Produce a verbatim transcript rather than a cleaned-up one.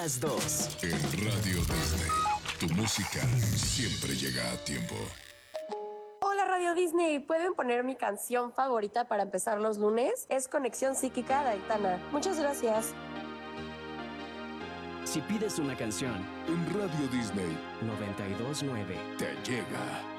las dos. En Radio Disney, tu música siempre llega a tiempo. Hola Radio Disney, ¿pueden poner mi canción favorita para empezar los lunes? Es Conexión Psíquica de Aitana. Muchas gracias. Si pides una canción, En Radio Disney noventa y dos nueve. te llega.